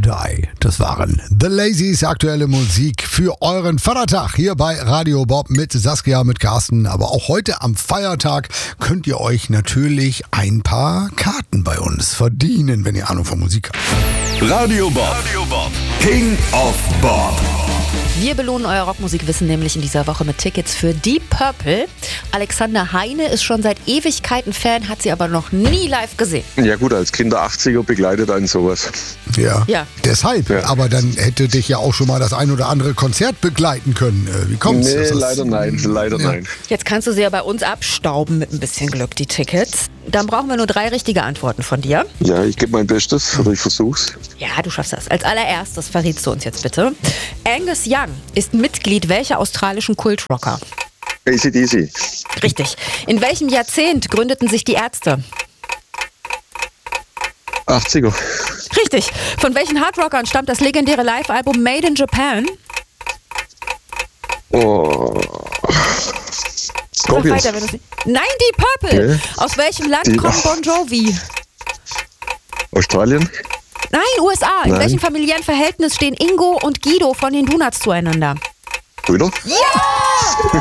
Die. Das waren The Lazies, aktuelle Musik für euren Vatertag hier bei Radio Bob mit Saskia, mit Carsten. Aber auch heute am Feiertag könnt ihr euch natürlich ein paar Karten bei uns verdienen, wenn ihr Ahnung von Musik habt. Radio Bob. King of Bob. Wir belohnen euer Rockmusikwissen nämlich in dieser Woche mit Tickets für Deep Purple. Alexander Heine ist schon seit Ewigkeiten Fan, hat sie aber noch nie live gesehen. Ja gut, als Kinder 80er begleitet einen sowas. Ja. Deshalb. Ja. Aber dann hätte dich ja auch schon mal das ein oder andere Konzert begleiten können. Wie kommt's? Nee, leider nein. Jetzt kannst du sie ja bei uns abstauben mit ein bisschen Glück, die Tickets. Dann brauchen wir nur 3 richtige Antworten von dir. Ja, ich gebe mein Bestes oder ich versuch's. Ja, du schaffst das. Als allererstes verrätst du uns jetzt bitte. Angus Young ist Mitglied welcher australischen Kultrocker? AC/DC. Richtig. In welchem Jahrzehnt gründeten sich die Ärzte? 80er. Richtig. Von welchen Hardrockern stammt das legendäre Live-Album Made in Japan? Oh. Scorpions. Weiter, Nein, Deep Purple. Okay. Aus welchem Land kommt Bon Jovi? Australien? Nein, USA. In Nein. welchem familiären Verhältnis stehen Ingo und Guido von den Donuts zueinander? Brüder? Ja!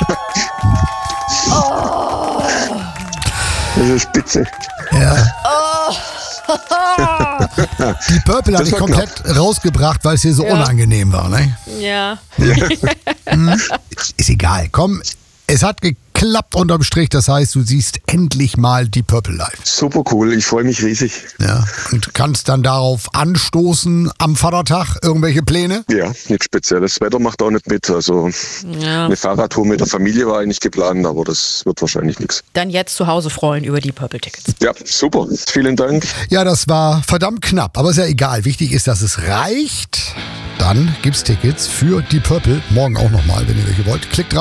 Das ist spitze. Ja. Die Purple habe ich komplett rausgebracht, weil es hier so unangenehm war, ne? Ja. Ist egal. Komm, es hat geklappt unterm Strich. Das heißt, du siehst endlich mal die Purple live. Super cool, ich freue mich riesig. Ja. Und kannst dann darauf anstoßen am Vatertag. Irgendwelche Pläne? Ja, nichts Spezielles. Das Wetter macht auch nicht mit. Also eine Fahrradtour mit der Familie war eigentlich geplant, aber das wird wahrscheinlich nichts. Dann jetzt zu Hause freuen über die Purple-Tickets. Ja, super. Vielen Dank. Ja, das war verdammt knapp. Aber ist ja egal. Wichtig ist, dass es reicht. Dann gibt's Tickets für die Purple. Morgen auch nochmal, wenn ihr welche wollt. Klickt rein.